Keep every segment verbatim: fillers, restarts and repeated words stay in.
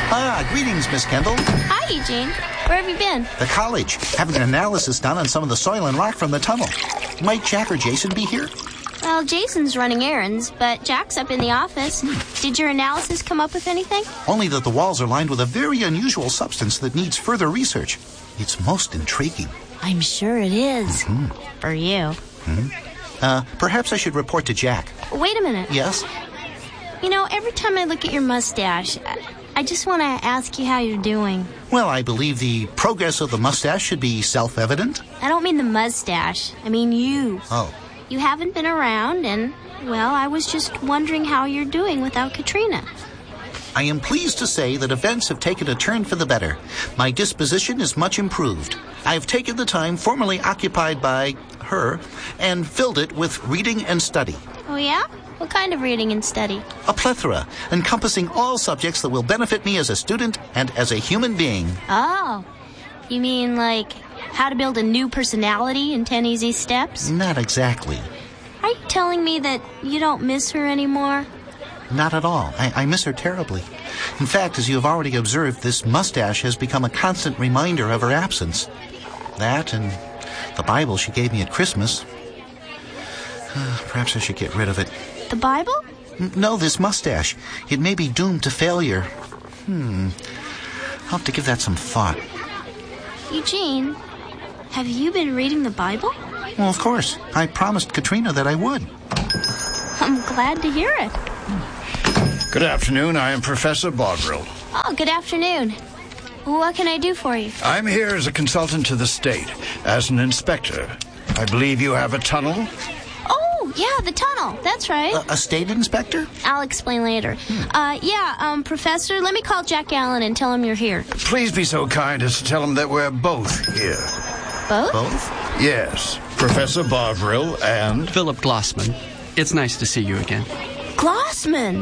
Ah, greetings, Miss Kendall. Hi, Eugene. Where have you been? The college, having an analysis done on some of the soil and rock from the tunnel. Might Jack or Jason be here? Well, Jason's running errands, but Jack's up in the office. Hmm. Did your analysis come up with anything? Only that the walls are lined with a very unusual substance that needs further research. It's most intriguing. I'm sure it is. Mm-hmm. For you. Mm-hmm. Uh, perhaps I should report to Jack. Wait a minute. Yes? You know, every time I look at your mustache, I, I just want to ask you how you're doing. Well, I believe the progress of the mustache should be self-evident. I don't mean the mustache. I mean you. Oh. You haven't been around, and, well, I was just wondering how you're doing without Katrina. I am pleased to say that events have taken a turn for the better. My disposition is much improved. I have taken the time formerly occupied by her and filled it with reading and study. Oh, yeah? What kind of reading and study? A plethora, encompassing all subjects that will benefit me as a student and as a human being. Oh, you mean like how to build a new personality in ten easy steps? Not exactly. Are you telling me that you don't miss her anymore? Not at all. I, I miss her terribly. In fact, as you have already observed, this mustache has become a constant reminder of her absence. That and the Bible she gave me at Christmas. Uh, perhaps I should get rid of it. The Bible? No, this mustache. It may be doomed to failure. Hmm. I'll have to give that some thought. Eugene, have you been reading the Bible? Well, of course. I promised Katrina that I would. I'm glad to hear it. Good afternoon. I am Professor Bovril. Oh, good afternoon. What can I do for you? I'm here as a consultant to the state, as an inspector. I believe you have a tunnel? Oh, yeah, the tunnel. That's right. A, a state inspector? I'll explain later. Hmm. Uh, yeah, um, Professor, let me call Jack Allen and tell him you're here. Please be so kind as to tell him that we're both here. Both? Both? Yes. Professor Bovril and... Philip Glossman. It's nice to see you again. Glossman!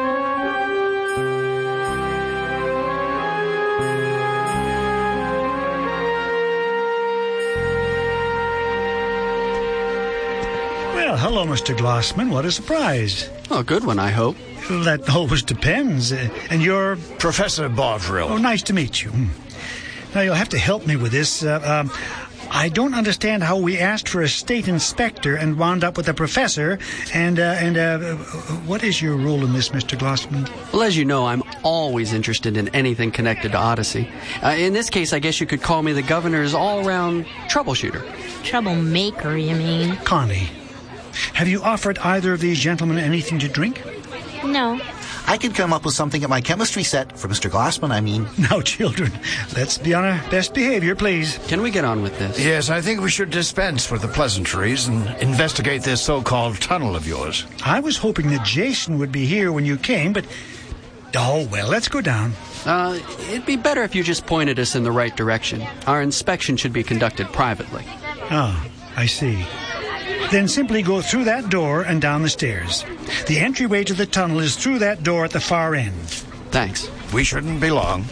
Well, hello, Mister Glossman. What a surprise. Oh, a good one, I hope. That always depends. Uh, and you're... Professor Bovril. Oh, nice to meet you. Now, you'll have to help me with this. Uh, um, I don't understand how we asked for a state inspector and wound up with a professor. And, uh, and uh, what is your role in this, Mister Glossman? Well, as you know, I'm always interested in anything connected to Odyssey. Uh, in this case, I guess you could call me the governor's all-around troubleshooter. Troublemaker, you mean? Connie, have you offered either of these gentlemen anything to drink? No. I could come up with something at my chemistry set, for Mister Glossman, I mean. Now, children, let's be on our best behavior, please. Can we get on with this? Yes, I think we should dispense with the pleasantries and investigate this so-called tunnel of yours. I was hoping that Jason would be here when you came, but... Oh, well, let's go down. Uh, it'd be better if you just pointed us in the right direction. Our inspection should be conducted privately. Ah, I see. Then simply go through that door and down the stairs. The entryway to the tunnel is through that door at the far end. Thanks. We shouldn't be long.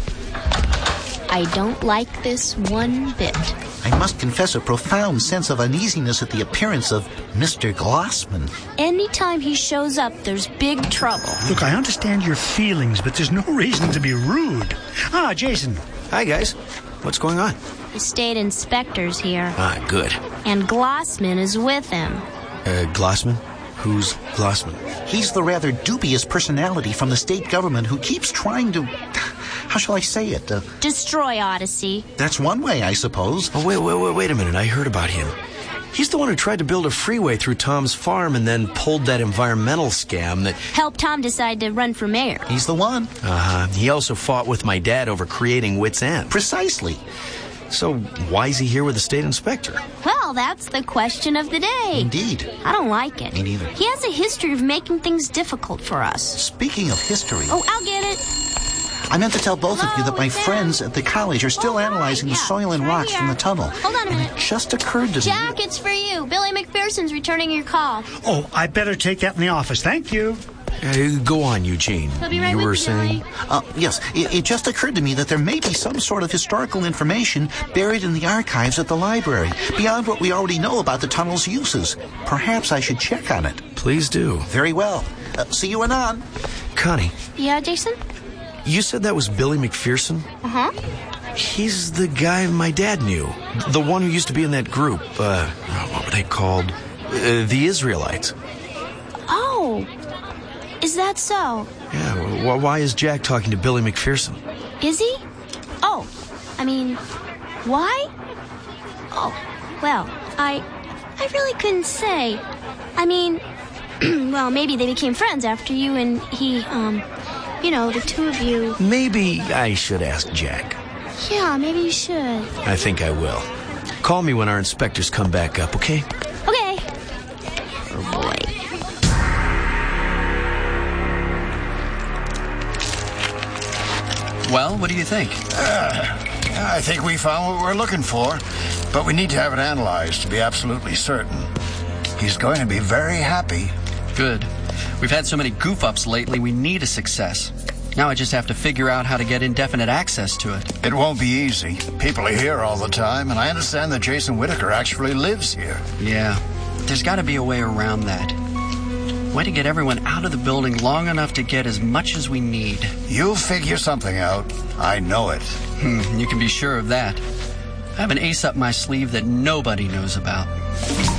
I don't like this one bit. I must confess a profound sense of uneasiness at the appearance of Mister Glossman. Anytime he shows up, there's big trouble. Look, I understand your feelings, but there's no reason to be rude. Ah, Jason. Hi, guys. What's going on? The state inspector's here. Ah, good. And Glossman is with him. Uh, Glossman? Who's Glossman? He's the rather dubious personality from the state government who keeps trying to... How shall I say it? Uh, Destroy Odyssey. That's one way, I suppose. Oh, wait, wait, wait, wait a minute. I heard about him. He's the one who tried to build a freeway through Tom's farm and then pulled that environmental scam that... Helped Tom decide to run for mayor. He's the one. Uh-huh. He also fought with my dad over creating Wits End. Precisely. So why is he here with the state inspector? Well, that's the question of the day. Indeed. I don't like it. Me neither. He has a history of making things difficult for us. Speaking of history... Oh, I'll get it. I meant to tell both Hello, of you that my it's friends at the college are still oh, analyzing right, the yeah, soil and right rocks here. from the tunnel. Hold on a and minute. it just occurred to Jack, me... it's for you. Billy McPherson's returning your call. Oh, I better take that in the office. Thank you. Uh, go on, Eugene. He'll be right you with were you, saying... Billy. Uh, yes, it, it just occurred to me that there may be some sort of historical information buried in the archives at the library, beyond what we already know about the tunnel's uses. Perhaps I should check on it. Please do. Very well. Uh, see you anon. Connie, Yeah, Jason? You said that was Billy McPherson? Uh-huh. He's the guy my dad knew. The one who used to be in that group. Uh, what were they called? Uh, the Israelites. Oh, is that so? Yeah, well, why is Jack talking to Billy McPherson? Is he? Oh, I mean, why? Oh, well, I, I really couldn't say. I mean, well, maybe they became friends after you and he, um, you know, the two of you. Maybe I should ask Jack. Yeah, maybe you should. I think I will. Call me when our inspectors come back up, okay? Okay. Oh, boy. Well, what do you think? Uh, I think we found what we're looking for, but we need to have it analyzed to be absolutely certain. He's going to be very happy. Good. We've had so many goof-ups lately, we need a success. Now I just have to figure out how to get indefinite access to it. It won't be easy. People are here all the time, and I understand that Jason Whitaker actually lives here. Yeah, there's got to be a way around that. Way to get everyone out of the building long enough to get as much as we need. You'll figure something out. I know it. Hmm, you can be sure of that. I have an ace up my sleeve that nobody knows about.